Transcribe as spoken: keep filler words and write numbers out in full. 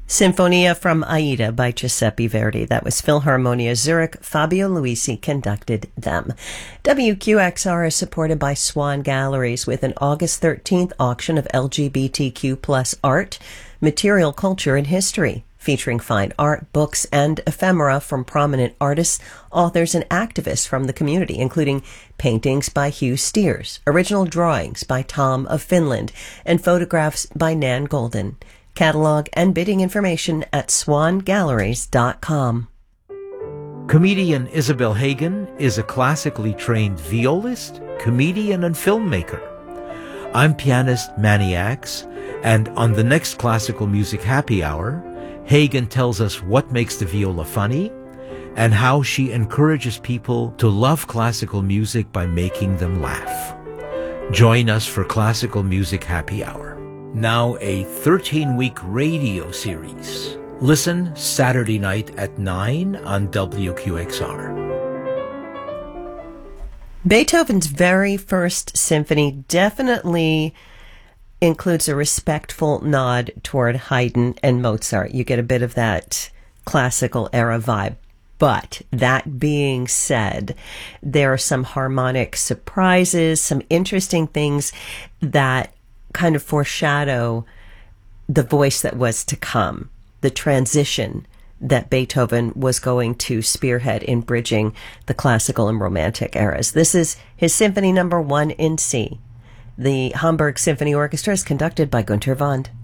Sinfonia from Aida by Giuseppe Verdi. That was Philharmonia Zurich. Fabio Luisi conducted them. W Q X R is supported by Swan Galleries with an August thirteenth auction of L G B T Q plus art, material culture, and history, featuring fine art, books, and ephemera from prominent artists, authors, and activists from the community, including paintings by Hugh Steers, original drawings by Tom of Finland, and photographs by Nan Golden. Catalog and bidding information at swan galleries dot com. Comedian Isabel Hagen is a classically trained violist, comedian, and filmmaker. I'm pianist Manny Axe, and on the next Classical Music Happy Hour, Hagen tells us what makes the viola funny and how she encourages people to love classical music by making them laugh. Join us for Classical Music Happy Hour. Now a thirteen-week radio series. Listen Saturday night at nine on W Q X R. Beethoven's very first symphony definitely includes a respectful nod toward Haydn and Mozart. You get a bit of that classical era vibe. But that being said, there are some harmonic surprises, some interesting things that kind of foreshadow the voice that was to come, the transition that Beethoven was going to spearhead in bridging the classical and romantic eras. This is his Symphony Number One in C. The Hamburg Symphony Orchestra is conducted by Günter Wand.